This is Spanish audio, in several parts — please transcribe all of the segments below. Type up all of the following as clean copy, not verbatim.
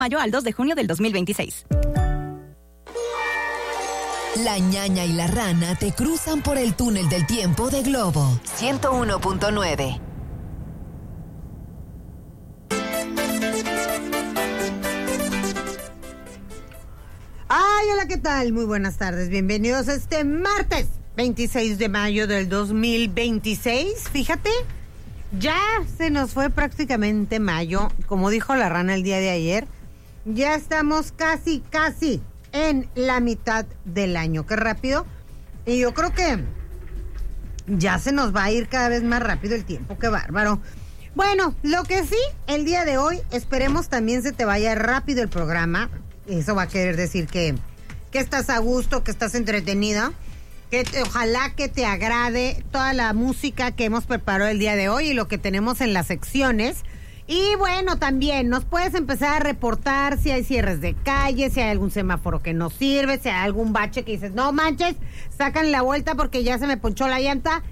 Mayo al 2 de junio del 2026. La ñaña y la rana te cruzan por el túnel del tiempo de Globo 101.9. Ay, hola, ¿qué tal? Muy buenas tardes, bienvenidos a este martes 26 de mayo del 2026. Fíjate, ya se nos fue prácticamente mayo, como dijo la rana el día de ayer, ya estamos casi en la mitad del año. Qué rápido. Y yo creo que ya se nos va a ir cada vez más rápido el tiempo. Qué bárbaro. Bueno, lo que sí, el día de hoy, esperemos también se te vaya rápido el programa. Eso va a querer decir que estás a gusto, que estás entretenida, ojalá que te agrade toda la música que hemos preparado el día de hoy y lo que tenemos en las secciones. Y bueno, también nos puedes empezar a reportar si hay cierres de calle, si hay algún semáforo que no sirve, si hay algún bache que dices, no manches, sacan la vuelta porque ya se me ponchó la llanta.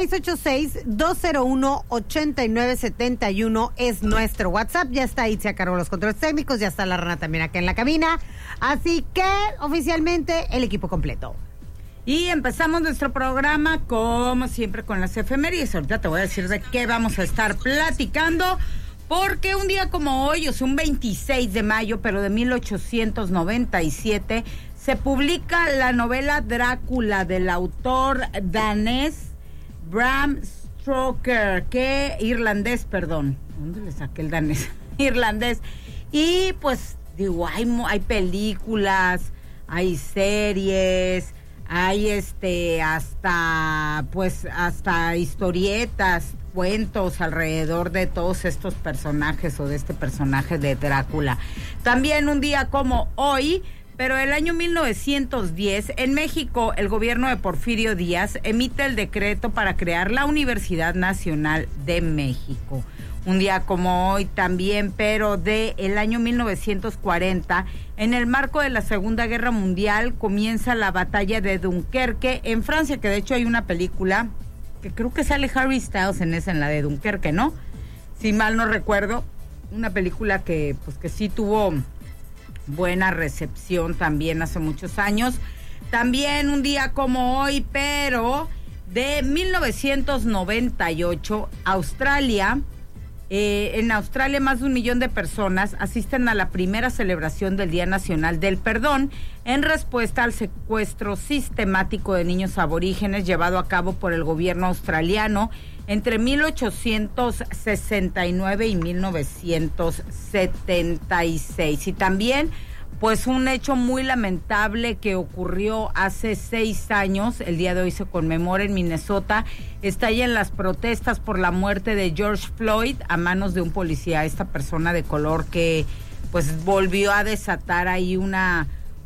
686-201-8971 es nuestro WhatsApp. Ya está Itzia a cargo de los controles técnicos, ya está la rana también acá en la cabina. Así que oficialmente el equipo completo. Y empezamos nuestro programa como siempre con las efemérides. Ahorita te voy a decir de qué vamos a estar platicando. Porque un día como hoy, o sea, un 26 de mayo, pero de 1897, se publica la novela Drácula del autor danés Bram Stoker, ¿dónde le saqué el danés? Irlandés. Y pues, digo, hay películas, hay series, hay hasta historietas, cuentos alrededor de todos estos personajes o de este personaje de Drácula. También un día como hoy, pero el año 1910, en México, el gobierno de Porfirio Díaz emite el decreto para crear la Universidad Nacional de México. Un día como hoy también, pero del año 1940, en el marco de la Segunda Guerra Mundial, comienza la batalla de Dunkerque en Francia, que de hecho hay una película que creo que sale Harry Styles en la de Dunkerque, ¿no? Si mal no recuerdo, una película que sí tuvo buena recepción también hace muchos años. También un día como hoy, pero de 1998, Australia. En Australia más de 1 millón de personas asisten a la primera celebración del Día Nacional del Perdón en respuesta al secuestro sistemático de niños aborígenes llevado a cabo por el gobierno australiano entre 1869 y 1976. Y también pues un hecho muy lamentable que ocurrió hace 6 años, el día de hoy se conmemora en Minnesota, estallan las protestas por la muerte de George Floyd a manos de un policía, esta persona de color que pues volvió a desatar ahí una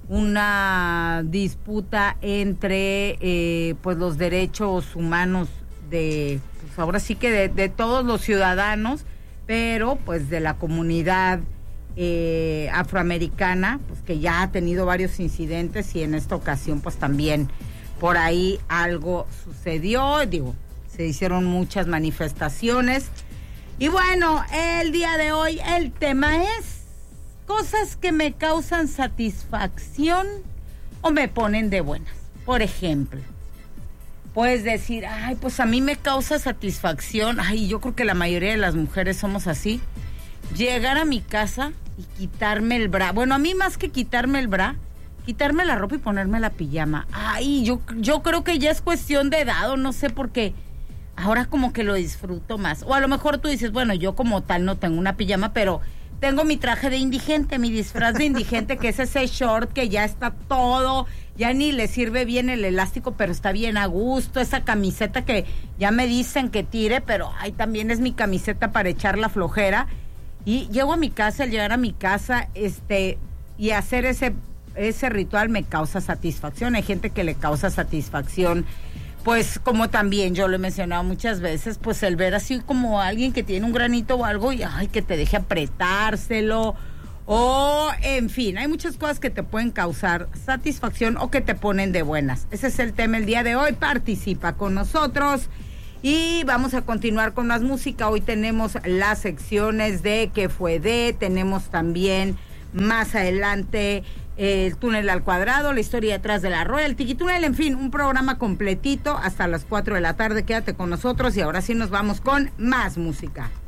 disputa entre pues los derechos humanos de, pues ahora sí que de todos los ciudadanos, pero pues de la comunidad afroamericana, pues que ya ha tenido varios incidentes y en esta ocasión pues también por ahí algo sucedió, se hicieron muchas manifestaciones. Y bueno, el día de hoy el tema es cosas que me causan satisfacción o me ponen de buenas. Por ejemplo, puedes decir, ay, pues a mí me causa satisfacción, ay, yo creo que la mayoría de las mujeres somos así, llegar a mi casa y quitarme el bra. Bueno, a mí más que quitarme el bra, quitarme la ropa y ponerme la pijama. Ay, yo creo que ya es cuestión de edad, o no sé por qué. Ahora como que lo disfruto más. O a lo mejor tú dices, bueno, yo como tal no tengo una pijama, pero tengo mi traje de indigente, mi disfraz de indigente, que es ese short que ya está todo, ya ni le sirve bien el elástico, pero está bien a gusto. Esa camiseta que ya me dicen que tire, pero ay, también es mi camiseta para echar la flojera. Y llego a mi casa, al llegar a mi casa, y hacer ese ritual me causa satisfacción. Hay gente que le causa satisfacción, pues como también yo lo he mencionado muchas veces, pues el ver así como alguien que tiene un granito o algo y ay, que te deje apretárselo, o en fin, hay muchas cosas que te pueden causar satisfacción o que te ponen de buenas. Ese es el tema el día de hoy. Participa con nosotros. Y vamos a continuar con más música. Hoy tenemos las secciones de ¿Qué fue de? Tenemos también más adelante el túnel al cuadrado, la historia detrás de la rueda, el tiquitúnel, en fin, un programa completito hasta las 4 de la tarde. Quédate con nosotros y ahora sí nos vamos con más música.